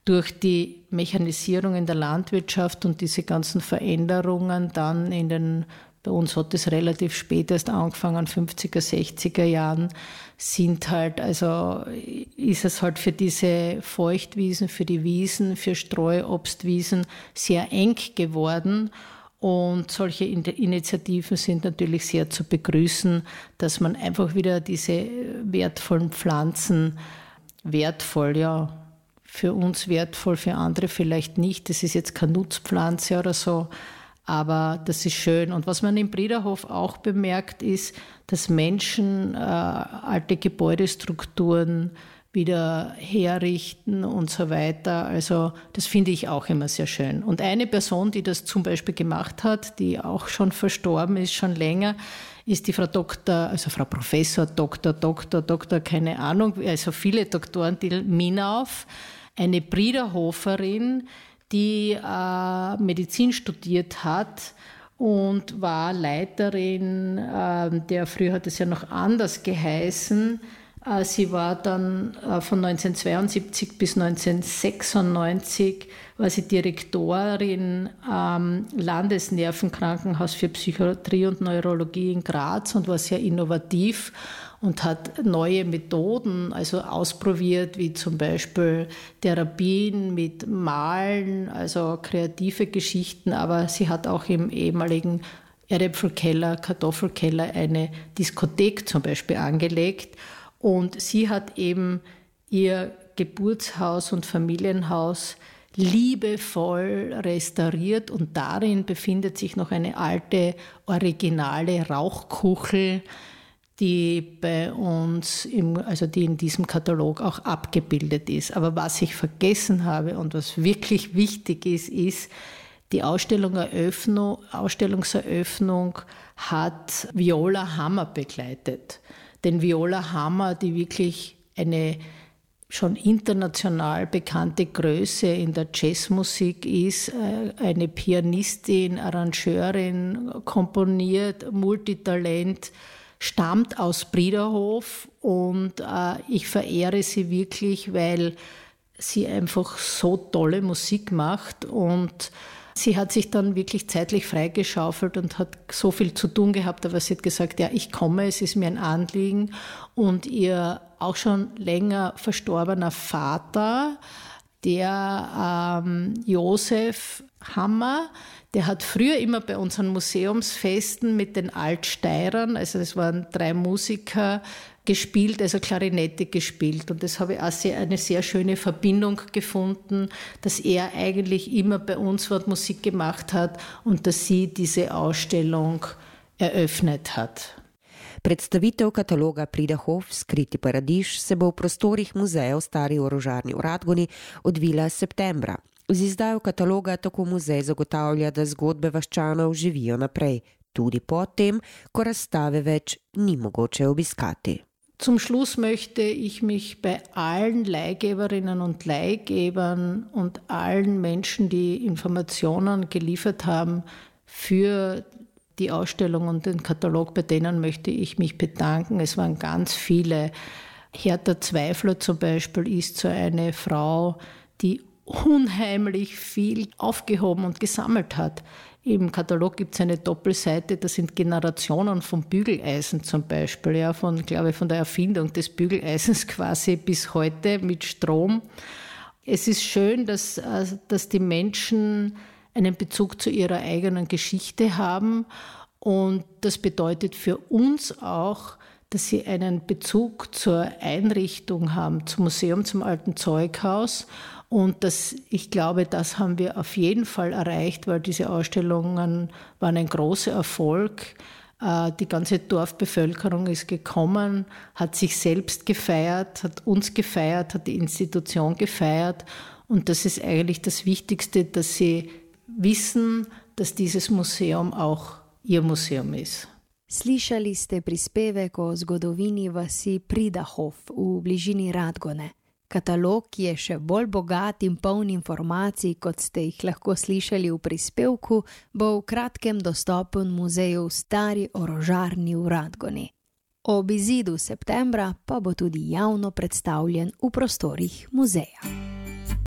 durch die Mechanisierung in der Landwirtschaft und diese ganzen Veränderungen dann bei uns hat es relativ spät erst angefangen, 50er, 60er Jahren, ist es halt für diese Feuchtwiesen, für die Wiesen, für Streuobstwiesen sehr eng geworden. Und solche Initiativen sind natürlich sehr zu begrüßen, dass man einfach wieder diese wertvollen Pflanzen für uns wertvoll, für andere vielleicht nicht. Das ist jetzt keine Nutzpflanze oder so, aber das ist schön. Und was man im Priederhof auch bemerkt, ist, dass Menschen alte Gebäudestrukturen wieder herrichten und so weiter. Also das finde ich auch immer sehr schön. Und eine Person, die das zum Beispiel gemacht hat, die auch schon verstorben ist, schon länger, ist die Frau Professor, Doktor, keine Ahnung, also viele Doktoren, die Minauf, eine Priederhoferin, die Medizin studiert hat und war Leiterin, früher hat es ja noch anders geheißen. Sie war dann von 1972 bis 1996 war sie Direktorin am Landesnervenkrankenhaus für Psychiatrie und Neurologie in Graz und war sehr innovativ und hat neue Methoden ausprobiert, wie zum Beispiel Therapien mit Malen, also kreative Geschichten, aber sie hat auch im ehemaligen Erdäpfelkeller, Kartoffelkeller eine Diskothek zum Beispiel angelegt. Und sie hat eben ihr Geburtshaus und Familienhaus liebevoll restauriert und darin befindet sich noch eine alte, originale Rauchkuchel, die bei uns, die in diesem Katalog auch abgebildet ist. Aber was ich vergessen habe und was wirklich wichtig ist, die Ausstellungseröffnung hat Viola Hammer begleitet. Denn Viola Hammer, die wirklich eine schon international bekannte Größe in der Jazzmusik ist, eine Pianistin, Arrangeurin, komponiert, Multitalent, stammt aus Priederhof und ich verehre sie wirklich, weil sie einfach so tolle Musik macht und sie hat sich dann wirklich zeitlich freigeschaufelt und hat so viel zu tun gehabt, aber sie hat gesagt, ja, ich komme, es ist mir ein Anliegen. Und ihr auch schon länger verstorbener Vater, der Josef Hammer, der hat früher immer bei unseren Museumsfesten mit den Altsteirern, also es waren 3 Musiker, gespielt, also Klarinette gespielt. Und das habe ich auch eine sehr schöne Verbindung gefunden, dass er eigentlich immer bei uns Musik gemacht hat und dass sie diese Ausstellung eröffnet hat. Predstavitev kataloga Priderhof Skriti paradiž se bo v prostorih muzeja v Stari orožarni v Radgoni odvila septembra. Z izdajo kataloga tako muzej zagotavlja, da zgodbe vaščanov živijo naprej, tudi po tem, ko razstave več ni mogoče obiskati. Zum Schluss möchte ich mich bei allen Leihgeberinnen und Leihgebern und allen Menschen, die Informationen geliefert haben für die Ausstellung und den Katalog, bei denen möchte ich mich bedanken. Es waren ganz viele. Hertha Zweifler zum Beispiel ist so eine Frau, die unheimlich viel aufgehoben und gesammelt hat. Im Katalog gibt es eine Doppelseite, da sind Generationen von Bügeleisen zum Beispiel, ja, von der Erfindung des Bügeleisens quasi bis heute mit Strom. Es ist schön, dass die Menschen einen Bezug zu ihrer eigenen Geschichte haben und das bedeutet für uns auch, dass sie einen Bezug zur Einrichtung haben, zum Museum, zum Alten Zeughaus. Und ich glaube, das haben wir auf jeden Fall erreicht, weil diese Ausstellungen waren ein großer Erfolg. Die ganze Dorfbevölkerung ist gekommen, hat sich selbst gefeiert, hat uns gefeiert, hat die Institution gefeiert. Und das ist eigentlich das Wichtigste, dass sie wissen, dass dieses Museum auch ihr Museum ist. Slišali ste prispevek o zgodovini vasi Priderhof v bližini Radgone. Katalog je še bolj bogat in poln informacij, kot ste jih lahko slišali v prispevku, bo v kratkem dostopen muzeju v Stari orožarni v Radgoni. Ob izidu septembra pa bo tudi javno predstavljen v prostorih muzeja.